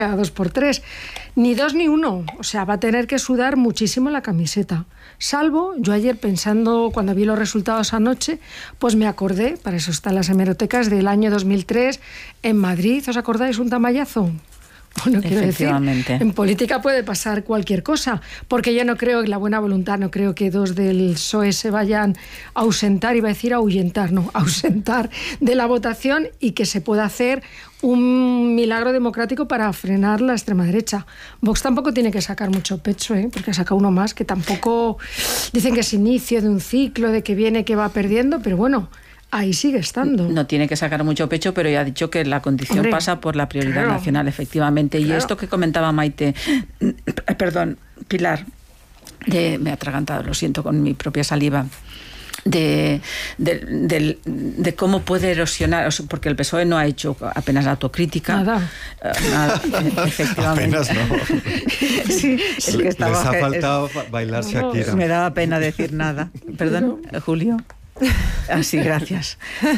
a 2x3, ni 2 ni 1, o sea, va a tener que sudar muchísimo la camiseta. Salvo, yo ayer pensando, cuando vi los resultados anoche, pues me acordé, para eso están las hemerotecas, del año 2003 en Madrid, ¿os acordáis? Un tamallazo. Bueno, quiero decir, en política puede pasar cualquier cosa, porque yo no creo en la buena voluntad, no creo que 2 del PSOE se vayan a ausentar, iba a decir ahuyentar, no, ausentar de la votación y que se pueda hacer un milagro democrático para frenar la extrema derecha. Vox tampoco tiene que sacar mucho pecho, porque saca uno más, que tampoco dicen que es inicio de un ciclo, de que viene, que va perdiendo, pero bueno, ahí sigue estando. No tiene que sacar mucho pecho, pero ya ha dicho que la condición pasa por la prioridad nacional, efectivamente. Claro. Y esto que comentaba Maite, Pilar, me he atragantado, lo siento, con mi propia saliva, de cómo puede erosionar, porque el PSOE no ha hecho apenas autocrítica. Nada, efectivamente. Apenas no. Sí, es que estaba, les ha faltado bailar Shakira. Me daba pena decir nada. Perdón, Julio. Sí, gracias.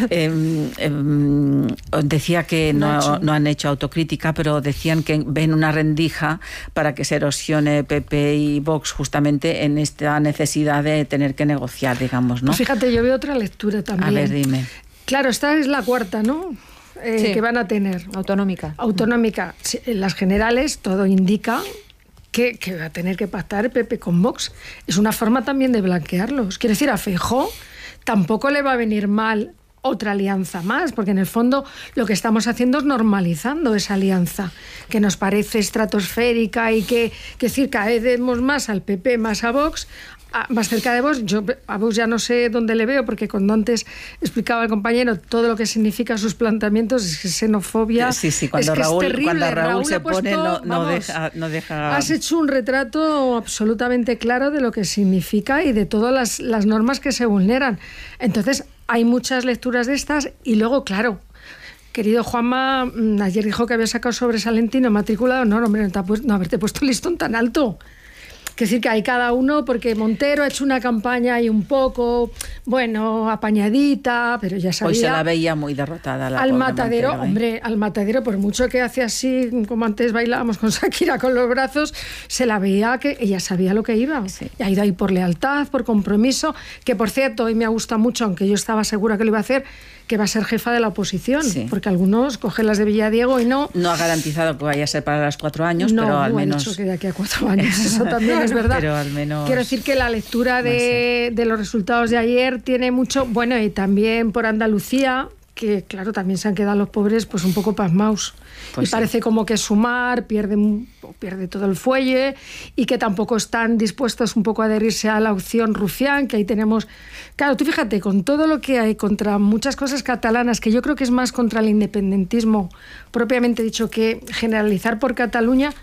Decía que no han hecho autocrítica, pero decían que ven una rendija para que se erosione PP y Vox justamente en esta necesidad de tener que negociar, digamos, ¿no? Pues fíjate, yo veo otra lectura también. A ver, dime. Claro, esta es la cuarta, ¿no? Sí. Que van a tener. Autonómica. Sí, en las generales todo indica que va a tener que pactar PP con Vox. Es una forma también de blanquearlos. Quiere decir, a Feijóo tampoco le va a venir mal otra alianza más, porque en el fondo lo que estamos haciendo es normalizando esa alianza, que nos parece estratosférica y que decir, caemos más al PP, más a Vox, más cerca de Vox. Yo a Vox ya no sé dónde le veo, porque cuando antes explicaba el compañero todo lo que significa sus planteamientos, es xenofobia. Sí, cuando Raúl se pone no deja... Has hecho un retrato absolutamente claro de lo que significa y de todas las normas que se vulneran. Entonces, hay muchas lecturas de estas y luego, claro, querido Juanma, ayer dijo que había sacado sobresaliente y no matriculado. No, hombre, no haberte puesto el listón tan alto. Es decir, que hay cada uno, porque Montero ha hecho una campaña ahí un poco, bueno, apañadita, pero ya sabía... Hoy se la veía muy derrotada. Al matadero, Montero, hombre, al matadero, por mucho que hace así, como antes bailábamos con Shakira con los brazos, se la veía que ella sabía lo que iba. Sí. Y ha ido ahí por lealtad, por compromiso, que por cierto, hoy me gusta mucho, aunque yo estaba segura que lo iba a hacer, que va a ser jefa de la oposición, porque algunos cogen las de Villadiego y no... No ha garantizado que vaya a ser para los 4 años, pero al menos... No, ha dicho que de aquí a 4 años, eso también es verdad. Pero al menos... Quiero decir que la lectura de los resultados de ayer tiene mucho... Bueno, y también por Andalucía, que claro, también se han quedado los pobres pues un poco pasmaos. Pues y parece como que Sumar pierde todo el fuelle y que tampoco están dispuestos un poco a adherirse a la opción Rufián, que ahí tenemos... Claro, tú fíjate, con todo lo que hay contra muchas cosas catalanas, que yo creo que es más contra el independentismo propiamente dicho que generalizar por Cataluña,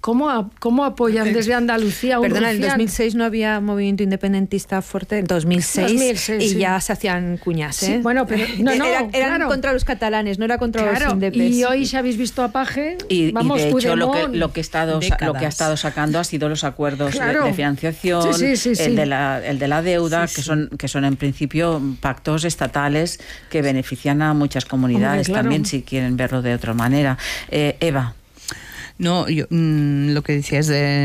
¿cómo apoyan desde Andalucía? Perdona, en 2006 no había movimiento independentista fuerte, en 2006 y sí. Ya se hacían cuñas, ¿eh? Sí, bueno, pero eran claro. Contra los catalanes, no era contra los indepes. Y hoy, si habéis visto a Paje, y de hecho lo que ha estado sacando ha sido los acuerdos de financiación, el de la deuda, que son en principio pactos estatales que benefician a muchas comunidades. Hombre, también, si quieren verlo de otra manera. Eva. No, yo, lo que decía es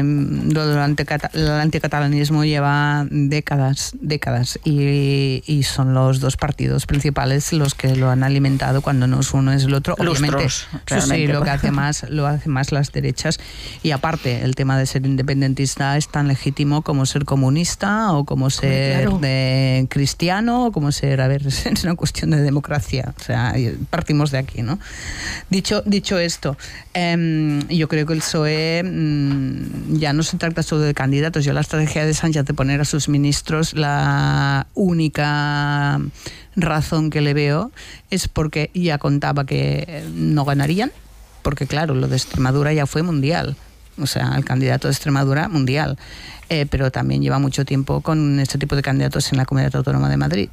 el anticatalanismo lleva décadas y son los dos partidos principales los que lo han alimentado, cuando no es uno es el otro. Obviamente, sí, lo hace más las derechas, y aparte el tema de ser independentista es tan legítimo como ser comunista o como ser cristiano o como ser, es una cuestión de democracia, o sea, partimos de aquí, ¿no? Dicho esto, yo creo que el PSOE ya no se trata solo de candidatos. Yo la estrategia de Sánchez de poner a sus ministros, la única razón que le veo es porque ya contaba que no ganarían, porque claro, lo de Extremadura ya fue mundial, o sea, el candidato de Extremadura mundial, pero también lleva mucho tiempo con este tipo de candidatos en la Comunidad Autónoma de Madrid.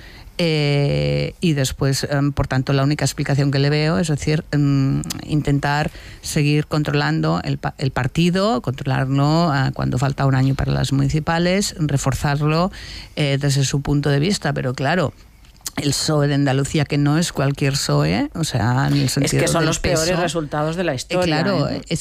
Y después, por tanto, la única explicación que le veo es decir, intentar seguir controlando el partido, controlarlo cuando falta un año para las municipales, reforzarlo desde su punto de vista, pero claro, el PSOE de Andalucía, que no es cualquier PSOE, o sea, en el sentido es que son del los peso. Peores resultados de la historia. Claro,